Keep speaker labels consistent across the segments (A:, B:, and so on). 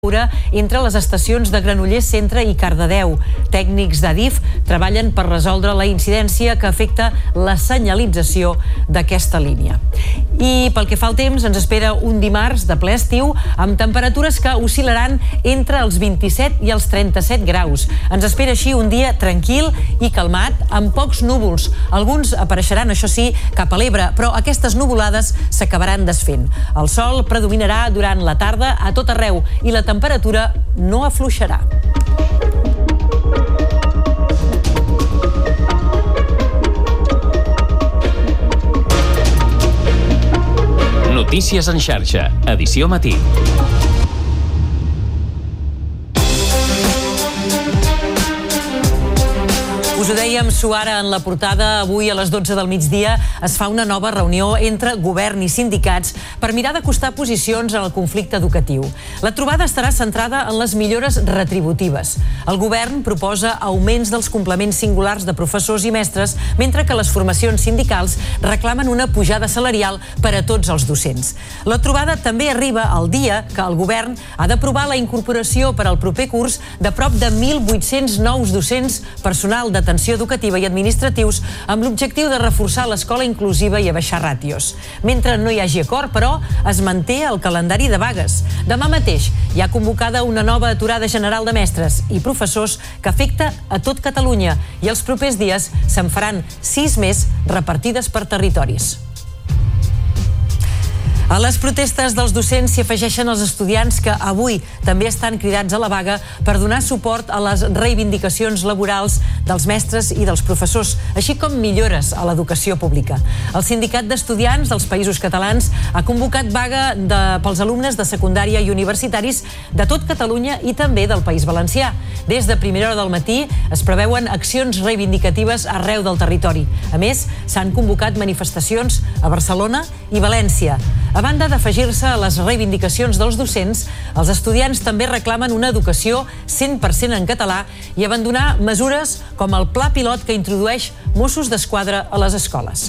A: entre les estacions de Granollers Centre i Cardedeu. Tècnics d'Adif treballen per resoldre la incidència que afecta la senyalització d'aquesta línia. I pel que fa al temps, ens espera un dimarts de ple estiu amb temperatures que oscil·laran entre els 27 i els 37 graus. Ens espera així un dia tranquil i calmat, amb pocs núvols. Alguns apareixeran, això sí, cap a l'Ebre, però aquestes nuvolades s'acabaran desfent. El sol predominarà durant la tarda a tot arreu i la temperatura no afluixarà.
B: Notícies en xarxa, edició matí.
A: Us ho dèiem, Suara, en la portada. Avui a les 12 del migdia es fa una nova reunió entre govern i sindicats per mirar d'acostar posicions en el conflicte educatiu. La trobada estarà centrada en les millores retributives. El govern proposa augments dels complements singulars de professors i mestres, mentre que les formacions sindicals reclamen una pujada salarial per a tots els docents. La trobada també arriba al dia que el govern ha d'aprovar la incorporació per al proper curs de prop de 1.800 nous docents, personal d'atenció educativa i administratius, amb l'objectiu de reforçar l'escola inclusiva i abaixar ràtios. Mentre no hi hagi acord, però, es manté el calendari de vagues. Demà mateix hi ha convocada una nova aturada general de mestres i professors que afecta a tot Catalunya i els propers dies se'n faran 6 més repartides per territoris. A les protestes dels docents s'hi afegeixen els estudiants que avui també estan cridats a la vaga per donar suport a les reivindicacions laborals dels mestres i dels professors, així com millores a l'educació pública. El Sindicat d'Estudiants dels Països Catalans ha convocat vaga pels alumnes de secundària i universitaris de tot Catalunya i també del País Valencià. Des de primera hora del matí es preveuen accions reivindicatives arreu del territori. A més, s'han convocat manifestacions a Barcelona i València. A banda d'afegir-se a les reivindicacions dels docents, els estudiants també reclamen una educació 100% en català i abandonar mesures com el pla pilot que introdueix Mossos d'Esquadra a les escoles.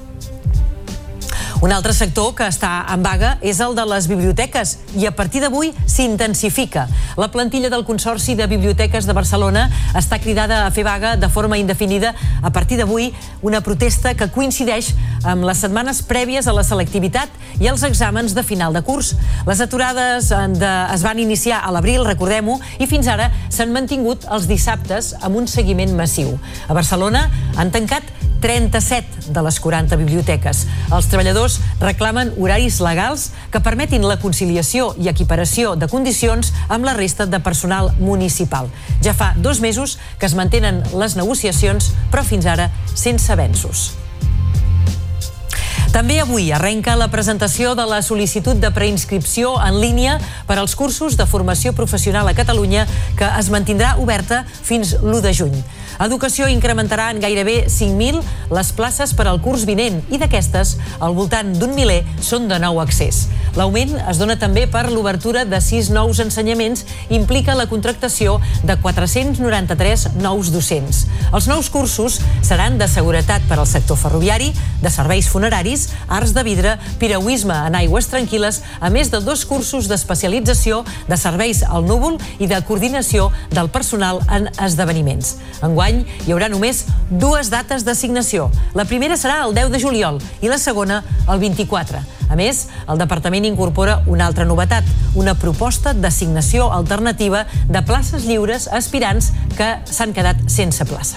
A: Un altre sector que està en vaga és el de les biblioteques i a partir d'avui s'intensifica. La plantilla del Consorci de Biblioteques de Barcelona està cridada a fer vaga de forma indefinida a partir d'avui, una protesta que coincideix amb les setmanes prèvies a la selectivitat i els exàmens de final de curs. Les aturades es van iniciar a l'abril, recordem-ho, i fins ara s'han mantingut els dissabtes amb un seguiment massiu. A Barcelona han tancat 37 de les 40 biblioteques. Els treballadors reclamen horaris legals que permetin la conciliació i equiparació de condicions amb la resta de personal municipal. Ja fa 2 mesos que es mantenen les negociacions, però fins ara sense avenços. També avui arrenca la presentació de la sol·licitud de preinscripció en línia per als cursos de formació professional a Catalunya, que es mantindrà oberta fins l'1 de juny. Educació incrementarà en gairebé 5.000 les places per al curs vinent i d'aquestes, al voltant d'un miler són de nou accés. L'augment es dona també per l'obertura de 6 nous ensenyaments i implica la contractació de 493 nous docents. Els nous cursos seran de seguretat per al sector ferroviari, de serveis funeraris, arts de vidre, piragüisme en aigües tranquil·les, a més de 2 cursos d'especialització de serveis al núvol i de coordinació del personal en esdeveniments. Enguany hi haurà només 2 dates d'assignació. La primera serà el 10 de juliol i la segona el 24. A més, el departament incorpora una altra novetat, una proposta d'assignació alternativa de places lliures a aspirants que s'han quedat sense plaça.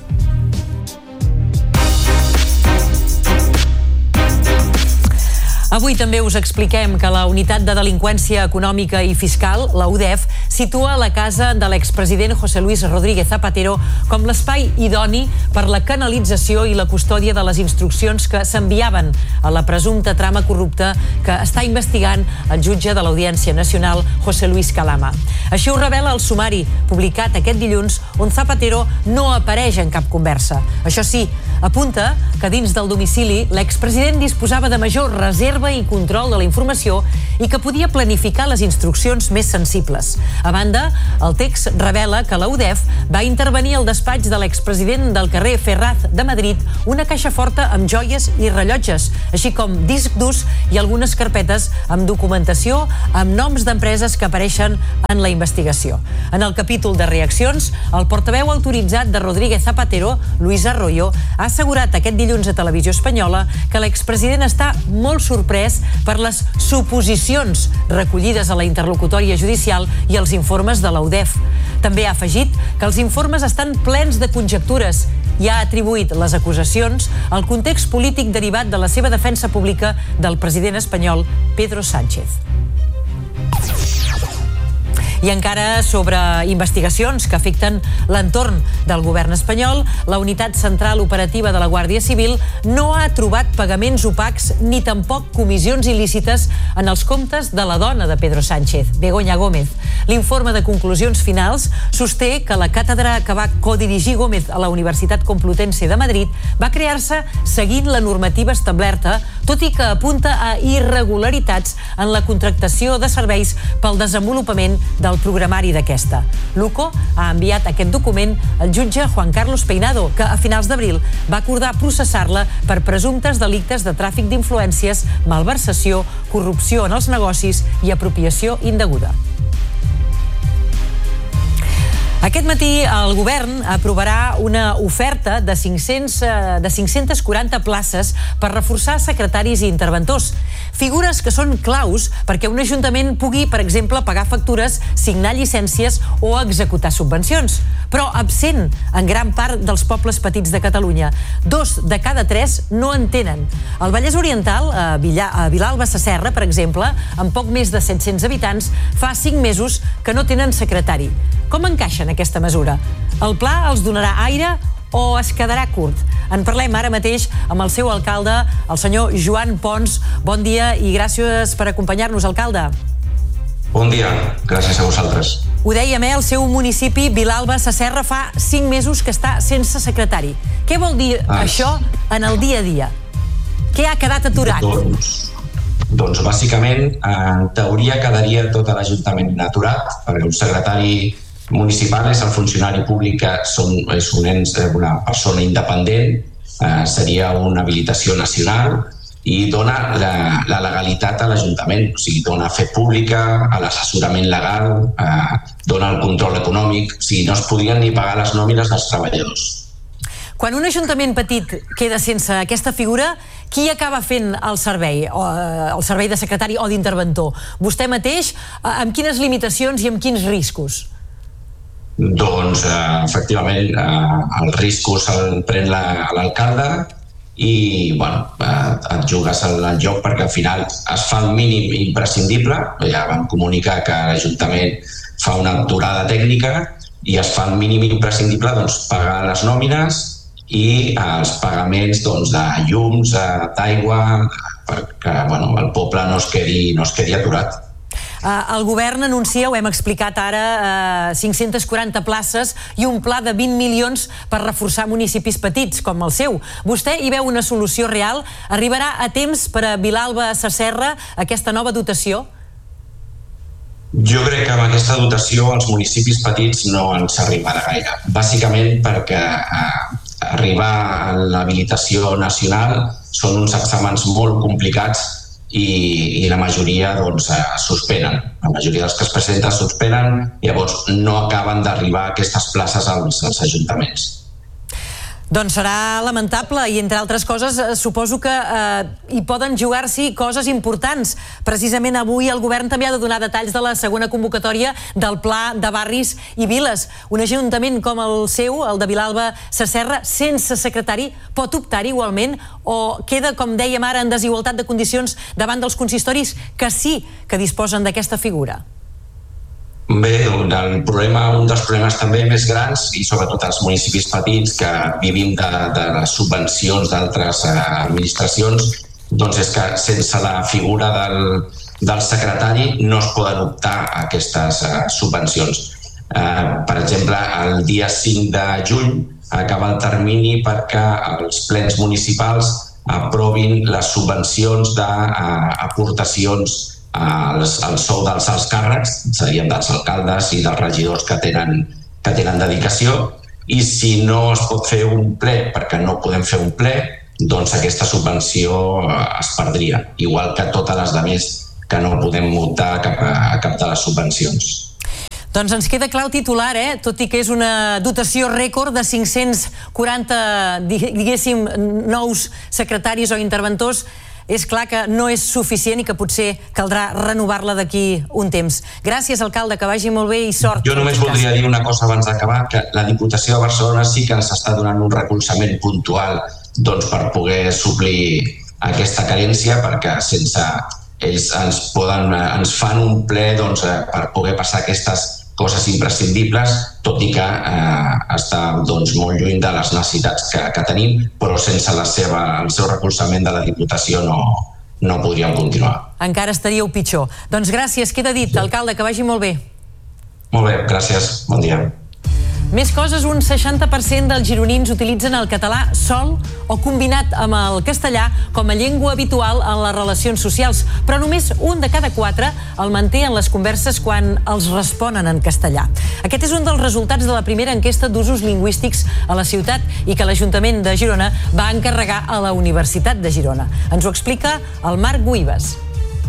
A: Avui també us expliquem que la Unitat de Delinqüència Econòmica i Fiscal, la UDEF, situa la casa de l'expresident José Luis Rodríguez Zapatero com l'espai idoni per la canalització i la custòdia de les instruccions que s'enviaven a la presumpta trama corrupta que està investigant el jutge de l'Audiència Nacional, José Luis Calama. Així ho revela el sumari publicat aquest dilluns, on Zapatero no apareix en cap conversa. Això sí, Apunta que dins del domicili l'expresident disposava de major reserva i control de la informació i que podia planificar les instruccions més sensibles. A banda, el text revela que la UDEF va intervenir al despatx de l'expresident del carrer Ferraz de Madrid una caixa forta amb joies i rellotges, així com disc durs i algunes carpetes amb documentació amb noms d'empreses que apareixen en la investigació. En el capítol de reaccions, el portaveu autoritzat de Rodríguez Zapatero, Luis Arroyo, ha assegurat aquest dilluns a Televisió Espanyola que l'expresident està molt sorprès per les suposicions recollides a la interlocutòria judicial i els informes de la UDEF. També ha afegit que els informes estan plens de conjectures i ha atribuït les acusacions al context polític derivat de la seva defensa pública del president espanyol Pedro Sánchez. I encara sobre investigacions que afecten l'entorn del govern espanyol, la Unitat Central Operativa de la Guàrdia Civil no ha trobat pagaments opacs ni tampoc comissions il·lícites en els comptes de la dona de Pedro Sánchez, Begoña Gómez. L'informe de conclusions finals sosté que la càtedra que va codirigir Gómez a la Universitat Complutense de Madrid va crear-se seguint la normativa establerta, tot i que apunta a irregularitats en la contractació de serveis pel desenvolupament del programari d'aquesta. L'UCO ha enviat aquest document al jutge Juan Carlos Peinado, que a finals d'abril va acordar processar-la per presumptes delictes de tràfic d'influències, malversació, corrupció en els negocis i apropiació indeguda. Aquest matí el govern aprovarà una oferta de 540 places per reforçar secretaris i interventors. Figures que són claus perquè un ajuntament pugui, per exemple, pagar factures, signar llicències o executar subvencions. Però absent en gran part dels pobles petits de Catalunya. 2 de cada 3 no en tenen. Al Vallès Oriental, a Vilalba Sasserra, per exemple, amb poc més de 700 habitants, fa 5 mesos que no tenen secretari. Com encaixen aquesta mesura? El pla els donarà aire o es quedarà curt? En parlem ara mateix amb el seu alcalde, el senyor Joan Pons. Bon dia i gràcies per acompanyar-nos, alcalde.
C: Bon dia, gràcies a vosaltres.
A: Ho dèiem, el seu municipi, Vilalba Sasserra, fa 5 mesos que està sense secretari. Què vol dir això en el dia a dia? Què ha quedat aturat?
C: Doncs bàsicament, en teoria quedaria tot l'Ajuntament aturat, perquè un secretari municipal és el funcionari públic que és una persona independent, seria una habilitació nacional i dona la legalitat a l'Ajuntament, o sigui, dona fe pública, a l'assessorament legal, dona el control econòmic, o sigui, no es podien ni pagar les nòmines dels treballadors.
A: Quan un ajuntament petit queda sense aquesta figura, qui acaba fent el servei de secretari o d'interventor? Vostè mateix? Amb quines limitacions i amb quins riscos?
C: Doncs, efectivament, els riscos el pren l'alcalde i, et jugues al joc perquè al final es fa el mínim imprescindible. Ja vam comunicar que l'Ajuntament fa una aturada tècnica i es fa el mínim imprescindible, pagar les nòmines i els pagaments de llums, d'aigua, perquè el poble no es quedi aturat.
A: El govern anuncia, ho hem explicat ara, 540 places i un pla de 20 milions per reforçar municipis petits, com el seu. Vostè hi veu una solució real? Arribarà a temps per a Vilalba Sasserra aquesta nova dotació?
C: Jo crec que amb aquesta dotació als municipis petits no ens arribarà gaire. Bàsicament perquè arribar a l'habilitació nacional són uns exàmens molt complicats i la majoria suspenen. La majoria dels que es presenten suspenen, llavors no acaben d'arribar aquestes places als ajuntaments.
A: Doncs serà lamentable i, entre altres coses, suposo que hi poden jugar-s'hi coses importants. Precisament avui el govern també ha de donar detalls de la segona convocatòria del Pla de Barris i Viles. Un ajuntament com el seu, el de Vilalba Sasserra, sense secretari, pot optar igualment o queda, com dèiem ara, en desigualtat de condicions davant dels consistoris que sí que disposen d'aquesta figura?
C: Bé, un dels problemes també més grans, i sobretot als municipis petits que vivim de les subvencions d'altres administracions, és que sense la figura del secretari no es poden optar a aquestes subvencions. Per exemple, el dia 5 de juny acaba el termini perquè els plens municipals aprovin les subvencions d'aportacions al sou dels alts càrrecs, serien dels alcaldes i dels regidors que tenen dedicació, i si no es pot fer un ple perquè no podem fer un ple, doncs aquesta subvenció es perdria, igual que totes les altres que no podem optar a cap de les subvencions.
A: Doncs ens queda clar el titular, tot i que és una dotació rècord de 540, diguéssim, nous secretaris o interventors. És clar que no és suficient i que potser caldrà renovar-la d'aquí un temps. Gràcies, alcalde, que vagi molt bé i sort.
C: Jo només voldria dir una cosa abans d'acabar, que la Diputació de Barcelona sí que ens està donant un recolzament puntual per poder suplir aquesta carència, perquè sense ells ens fan un ple per poder passar aquestes coses imprescindibles, tot i que està molt lluny de les necessitats que tenim, però sense el seu recolzament de la Diputació no podríem continuar.
A: Encara estaríeu pitjor. Doncs gràcies, queda dit, alcalde, que vagi molt bé.
C: Molt bé, gràcies, bon dia.
A: Més coses, un 60% dels gironins utilitzen el català sol o combinat amb el castellà com a llengua habitual en les relacions socials, però només un de cada 4 el manté en les converses quan els responen en castellà. Aquest és un dels resultats de la primera enquesta d'usos lingüístics a la ciutat i que l'Ajuntament de Girona va encarregar a la Universitat de Girona. Ens ho explica el Marc Guibas.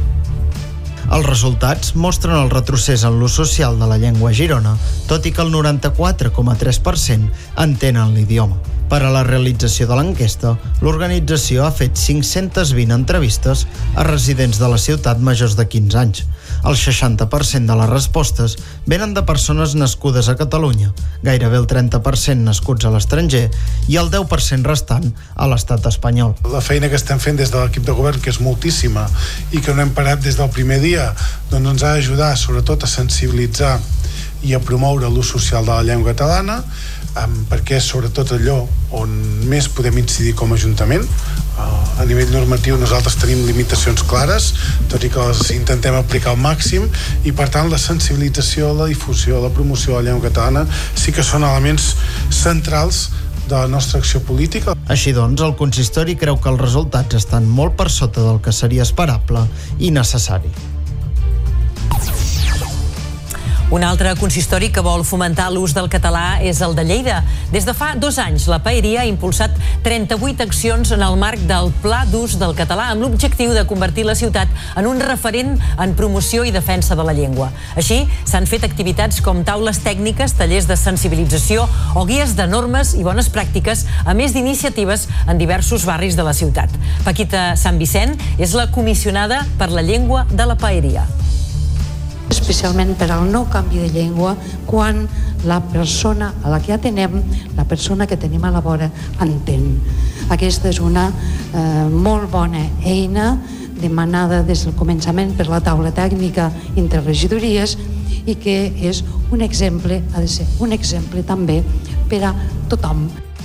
D: Els resultats mostren el retrocés en l'ús social de la llengua a Girona, tot i que el 94,3% entenen l'idioma. Per a la realització de l'enquesta, l'organització ha fet 520 entrevistes a residents de la ciutat majors de 15 anys. El 60% de les respostes venen de persones nascudes a Catalunya, gairebé el 30% nascuts a l'estranger i el 10% restant a l'estat espanyol.
E: La feina que estem fent des de l'equip de govern, que és moltíssima i que no hem parat des del primer dia, doncs ens ha d'ajudar sobretot a sensibilitzar i a promoure l'ús social de la llengua catalana, perquè és sobretot allò on més podem incidir com a Ajuntament. A nivell normatiu nosaltres tenim limitacions clares, tot i que les intentem aplicar al màxim, i per tant la sensibilització, la difusió, la promoció de la llengua catalana sí que són elements centrals de la nostra acció política.
D: Així doncs, el consistori creu que els resultats estan molt per sota del que seria esperable i necessari.
A: Un altre consistori que vol fomentar l'ús del català és el de Lleida. Des de fa 2 anys, la Paeria ha impulsat 38 accions en el marc del Pla d'Ús del Català amb l'objectiu de convertir la ciutat en un referent en promoció i defensa de la llengua. Així, s'han fet activitats com taules tècniques, tallers de sensibilització o guies de normes i bones pràctiques, a més d'iniciatives en diversos barris de la ciutat. Paquita Sant Vicent és la comissionada per la llengua de la Paeria.
F: Especialment per al no canvi de llengua, quan la persona a la que atenem, la persona que tenim a la vora, entén. Aquesta és una molt bona eina demanada des del començament per la taula tècnica interregidories i que és un exemple, ha de ser un exemple també per a tothom.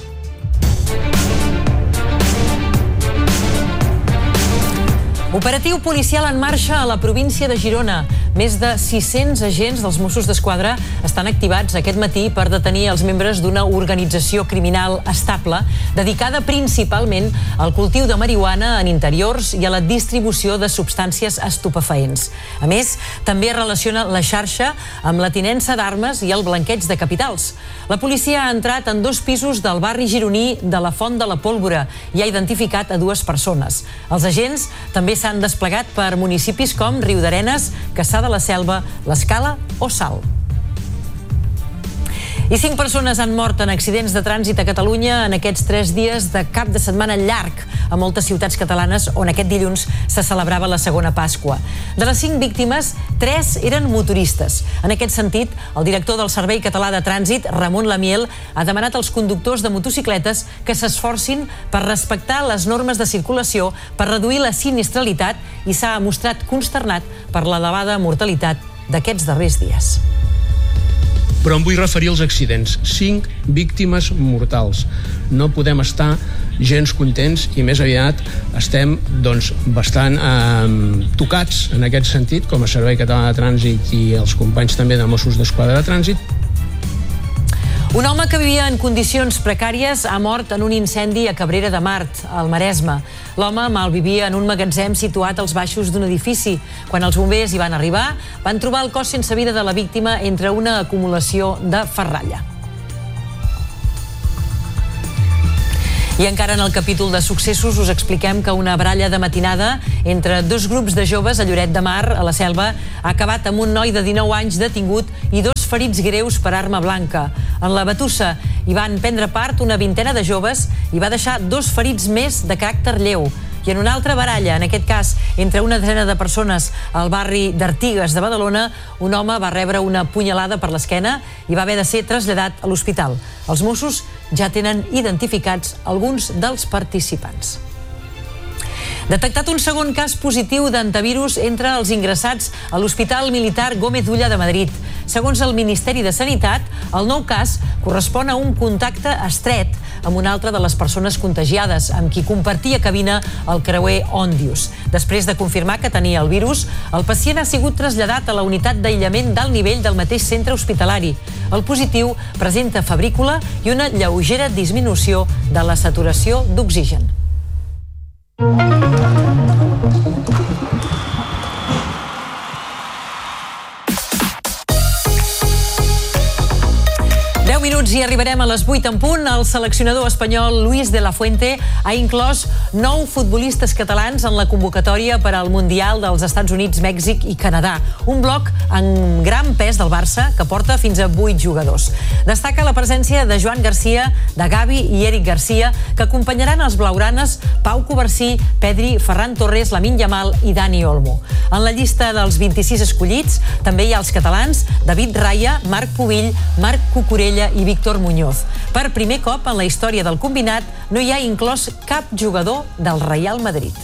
A: Operatiu policial en marxa a la província de Girona. Més de 600 agents dels Mossos d'Esquadra estan activats aquest matí per detenir els membres d'una organització criminal estable dedicada principalment al cultiu de marihuana en interiors i a la distribució de substàncies estupefaents. A més, també relaciona la xarxa amb la tinença d'armes i el blanqueig de capitals. La policia ha entrat en 2 pisos del barri gironí de la Font de la Pólvora i ha identificat a 2 persones. Els agents també s'han desplegat per municipis com Riudarenes, Cassà de la Selva, l'Escala o Salt. I 5 persones han mort en accidents de trànsit a Catalunya en aquests 3 dies de cap de setmana llarg a moltes ciutats catalanes on aquest dilluns se celebrava la segona Pasqua. De les 5 víctimes, 3 eren motoristes. En aquest sentit, el director del Servei Català de Trànsit, Ramon Lamiel, ha demanat als conductors de motocicletes que s'esforcin per respectar les normes de circulació per reduir la sinistralitat i s'ha mostrat consternat per l'elevada mortalitat d'aquests darrers dies.
G: Però em vull referir als accidents. 5 víctimes mortals. No podem estar gens contents i més aviat estem bastant tocats en aquest sentit, com a Servei Català de Trànsit i els companys també de Mossos d'Esquadra de Trànsit.
A: Un home que vivia en condicions precàries ha mort en un incendi a Cabrera de Mar, al Maresme. L'home malvivia en un magatzem situat als baixos d'un edifici. Quan els bombers hi van arribar, van trobar el cos sense vida de la víctima entre una acumulació de ferralla. I encara en el capítol de successos us expliquem que una baralla de matinada entre dos grups de joves a Lloret de Mar, a la Selva, ha acabat amb un noi de 19 anys detingut i 2 ferits greus per arma blanca. En la batussa hi van prendre part una vintena de joves i va deixar 2 ferits més de caràcter lleu. I en una altra baralla, en aquest cas entre una desena de persones al barri d'Artigues de Badalona, un home va rebre una punyalada per l'esquena i va haver de ser traslladat a l'hospital. Els Mossos ja tenen identificats alguns dels participants. Detectat un segon cas positiu d'antivirus entre els ingressats a l'Hospital Militar Gómez Ulla de Madrid. Segons el Ministeri de Sanitat, el nou cas correspon a un contacte estret amb una altra de les persones contagiades, amb qui compartia cabina el creuer Òndius. Després de confirmar que tenia el virus, el pacient ha sigut traslladat a la unitat d'aïllament d'alt nivell del mateix centre hospitalari. El positiu presenta febrícula i una lleugera disminució de la saturació d'oxigen. I arribarem a les 8 en punt. El seleccionador espanyol Luis de la Fuente ha inclòs 9 futbolistes catalans en la convocatòria per al Mundial dels Estats Units, Mèxic i Canadà. Un bloc en gran pes del Barça que porta fins a 8 jugadors. Destaca la presència de Joan Garcia, de Gavi i Eric Garcia, que acompanyaran els blaugranes Pau Covarsí, Pedri, Ferran Torres, Lamine Yamal i Dani Olmo. En la llista dels 26 escollits també hi ha els catalans David Raya, Marc Pubill, Marc Cucurella i Víctor Muñoz. Per primer cop en la història del combinat no hi ha inclòs cap jugador del Real Madrid.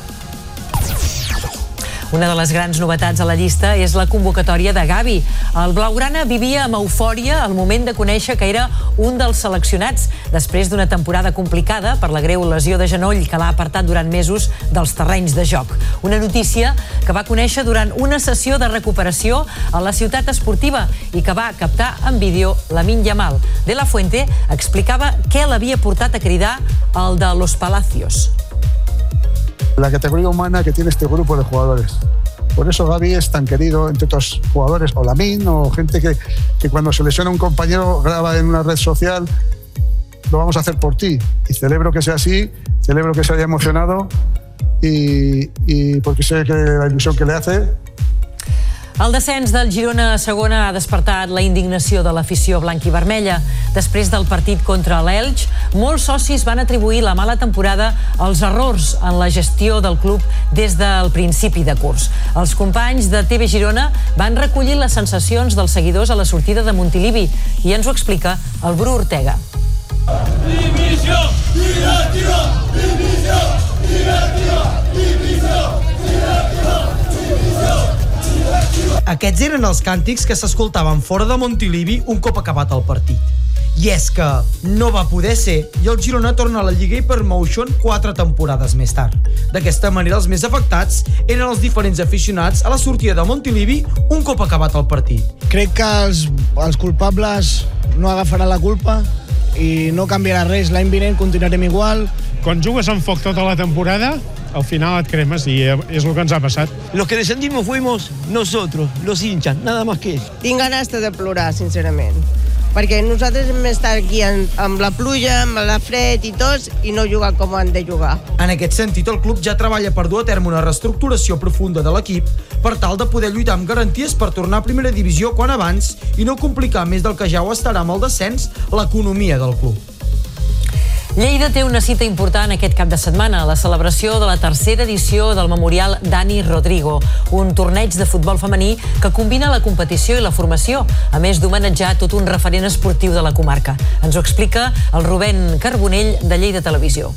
A: Una de les grans novetats a la llista és la convocatòria de Gavi. El blaugrana vivia amb eufòria al moment de conèixer que era un dels seleccionats després d'una temporada complicada per la greu lesió de genoll que l'ha apartat durant mesos dels terrenys de joc. Una notícia que va conèixer durant una sessió de recuperació a la ciutat esportiva i que va captar en vídeo Lamine Yamal. De la Fuente explicava què l'havia portat a cridar el de Los Palacios.
H: La categoría humana que tiene este grupo de jugadores. Por eso Gavi es tan querido entre otros jugadores, o Lamine, o gente que cuando se lesiona un compañero graba en una red social, lo vamos a hacer por ti. Y celebro que sea así, celebro que se haya emocionado y porque sé que la ilusión que le hace.
A: El descens del Girona a segona ha despertat la indignació de l'afició blanc-i-vermella. Després del partit contra l'Elx, molts socis van atribuir la mala temporada als errors en la gestió del club des del principi de curs. Els companys de TV Girona van recollir les sensacions dels seguidors a la sortida de Montilivi i ens ho explica el Bru Ortega. Divisió! Divisió! Divisió! Divisió! Divisió! Divisió!
I: Aquests eren els càntics que s'escoltaven fora de Montilivi un cop acabat el partit. I és que no va poder ser i el Girona torna a la Lliga Hypermotion 4 temporades més tard. D'aquesta manera, els més afectats eren els diferents aficionats a la sortida de Montilivi un cop acabat el partit.
J: Crec que els culpables no agafaran la culpa i no canviarà res. L'any vinent continuarem igual.
K: Quan jugues amb foc tota la temporada, al final et cremes i és el que ens ha passat.
L: Los que descendimos fuimos nosotros, los hinchas, nada más que eso.
M: Tinc ganes de plorar, sincerament, perquè nosaltres hem estat aquí amb la pluja, amb la fred i tots, i no jugar com han de jugar.
I: En aquest sentit, el club ja treballa per dur a terme una reestructuració profunda de l'equip per tal de poder lluitar amb garanties per tornar a primera divisió quan abans i no complicar més del que ja ho estarà amb el descens l'economia del club.
A: Lleida té una cita important aquest cap de setmana, la celebració de la tercera edició del Memorial Dani Rodrigo, un torneig de futbol femení que combina la competició i la formació, a més d'homenatjar tot un referent esportiu de la comarca. Ens ho explica el Rubén Carbonell de Lleida Televisió.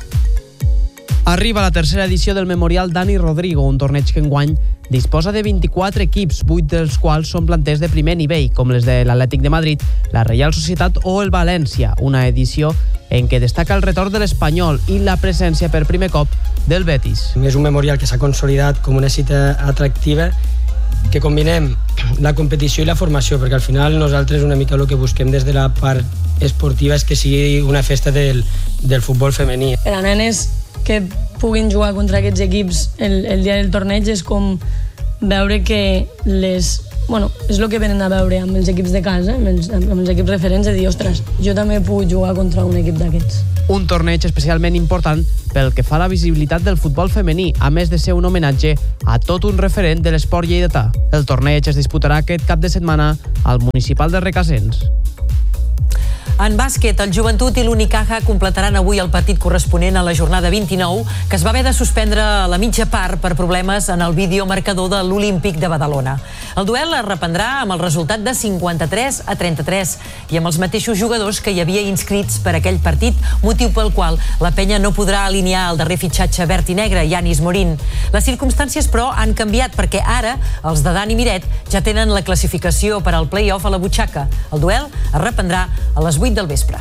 N: Arriba la tercera edició del Memorial Dani Rodrigo, un torneig que enguany disposa de 24 equips, 8 dels quals són planters de primer nivell, com les de l'Atlètic de Madrid, la Reial Societat o el València, una edició en què destaca el retorn de l'Espanyol i la presència per primer cop del Betis.
O: És un memorial que s'ha consolidat com una cita atractiva que combinem la competició i la formació, perquè al final nosaltres una mica el que busquem des de la part esportiva és que sigui una festa del futbol femení.
P: Per a nenes que puguin jugar contra aquests equips el dia del torneig és com veure que és el que venen a veure amb els equips de casa, amb els equips referents, de dir, ostres, jo també puc jugar contra un equip d'aquests.
N: Un torneig especialment important pel que fa a la visibilitat del futbol femení, a més de ser un homenatge a tot un referent de l'esport lleidatà. El torneig es disputarà aquest cap de setmana al municipal de Requesens.
A: En bàsquet, el Joventut i l'Unicaja completaran avui el partit corresponent a la jornada 29, que es va haver de suspendre a la mitja part per problemes en el videomarcador de l'Olímpic de Badalona. El duel es reprendrà amb el resultat de 53-33 i amb els mateixos jugadors que hi havia inscrits per aquell partit, motiu pel qual la penya no podrà alinear el darrer fitxatge verd i negre, Yanis Morín. Les circumstàncies, però, han canviat perquè ara els de Dani Miret ja tenen la classificació per al play-off a la butxaca. El duel es reprendrà a les 8 del vespre.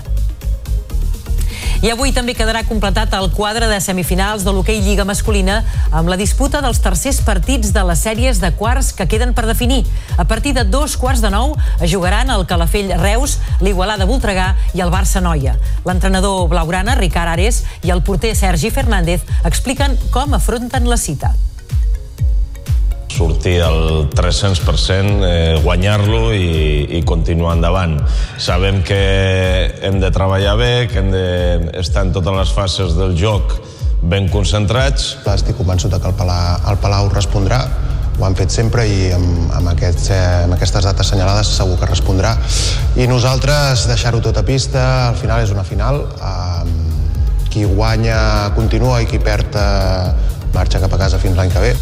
A: I avui també quedarà completat el quadre de semifinals de l'hoquei Lliga masculina amb la disputa dels tercers partits de les sèries de quarts que queden per definir. A partir de 8:45 es jugaran el Calafell Reus, l'Igualada Voltregà i el Barça Noia. L'entrenador blaugrana, Ricard Ares, i el porter Sergi Fernández expliquen com afronten la cita.
Q: Sortir al 300%, guanyar-lo i continuar endavant. Sabem que hem de treballar bé, que hem d'estar en totes les fases del joc ben concentrats.
R: Estic convençut que el Palau respondrà, ho han fet sempre i amb aquestes dates assenyalades segur que respondrà. I nosaltres deixar-ho tot a pista, al final és una final. Qui guanya continua i qui perd marxa cap a casa fins l'any que ve.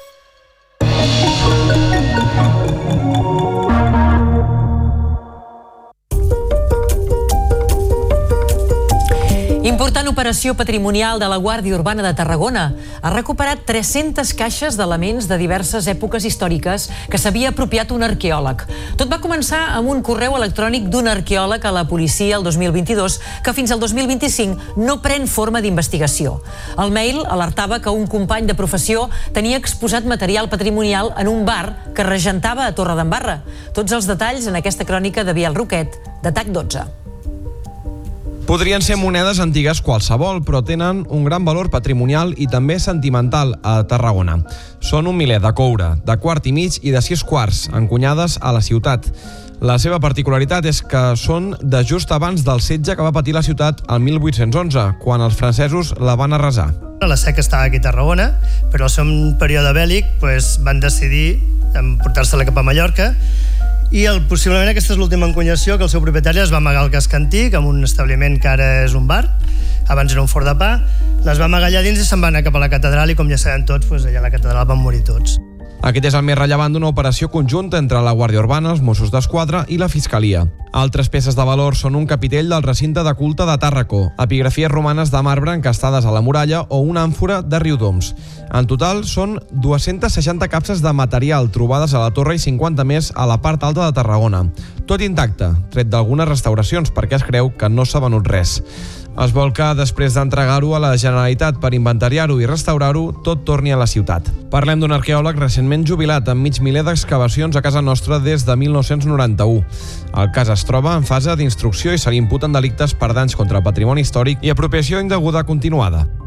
A: Important operació patrimonial de la Guàrdia Urbana de Tarragona. Ha recuperat 300 caixes d'elements de diverses èpoques històriques que s'havia apropiat un arqueòleg. Tot va començar amb un correu electrònic d'un arqueòleg a la policia el 2022 que fins al 2025 no pren forma d'investigació. El mail alertava que un company de professió tenia exposat material patrimonial en un bar que regentava a Torredembarra. Tots els detalls en aquesta crònica de Biel Roquet, de TAC 12.
S: Podrien ser monedes antigues qualsevol, però tenen un gran valor patrimonial i també sentimental a Tarragona. Són un miler de coure, de quart i mig i de 6 quarts, encunyades a la ciutat. La seva particularitat és que són de just abans del setge que va patir la ciutat el 1811, quan els francesos la van arrasar.
T: La SEC estava aquí a Tarragona, però al seu període bèl·lic van decidir portar-se-la cap a Mallorca i possiblement aquesta és l'última encunyació que el seu propietari es va amagar al casc antic en un establiment que ara és un bar, abans era un forn de pa, les va amagar allà dins i se'n va anar cap a la catedral i com ja sabem tots, allà a la catedral van morir tots.
S: Aquest és el més rellevant d'una operació conjunta entre la Guàrdia Urbana, els Mossos d'Esquadra i la Fiscalia. Altres peces de valor són un capitell del recinte de culte de Tàrraco, epigrafies romanes de marbre encastades a la muralla o una àmfora de Riudoms. En total són 260 capses de material trobades a la torre i 50 més a la part alta de Tarragona. Tot intacte, tret d'algunes restauracions perquè es creu que no s'ha venut res. Es vol que, després d'entregar-ho a la Generalitat per inventariar-ho i restaurar-ho, tot torni a la ciutat. Parlem d'un arqueòleg recentment jubilat amb mig miler d'excavacions a casa nostra des de 1991. El cas es troba en fase d'instrucció i se li imputen delictes per danys contra patrimoni històric i apropiació indeguda continuada.